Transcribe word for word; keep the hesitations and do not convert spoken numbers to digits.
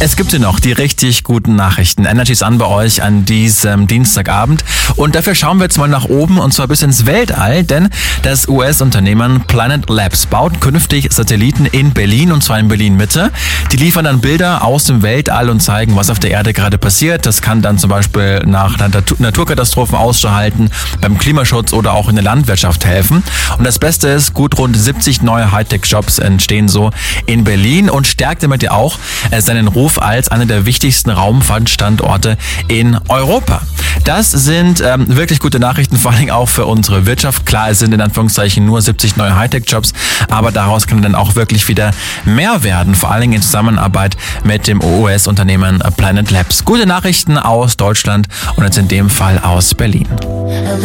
Es gibt hier noch die richtig guten Nachrichten. Energy ist an bei euch an diesem Dienstagabend. Und dafür schauen wir jetzt mal nach oben und zwar bis ins Weltall, denn das U S-Unternehmen Planet Labs baut künftig Satelliten in Berlin und zwar in Berlin-Mitte. Die liefern dann Bilder aus dem Weltall und zeigen, was auf der Erde gerade passiert. Das kann dann zum Beispiel nach Naturkatastrophen Ausschau halten, beim Klimaschutz oder auch in der Landwirtschaft helfen. Und das Beste ist, gut rund siebzig neue Hightech-Jobs entstehen so in Berlin und stärkt damit ja auch seinen Ruf als einer der wichtigsten Raumfahrtstandorte in Europa. Das sind ähm, wirklich gute Nachrichten, vor allem auch für unsere Wirtschaft. Klar, es sind in Anführungszeichen nur siebzig neue Hightech-Jobs, aber daraus kann dann auch wirklich wieder mehr werden, vor allem in Zusammenarbeit mit dem U S-Unternehmen Planet Labs. Gute Nachrichten aus Deutschland und jetzt in dem Fall aus Berlin.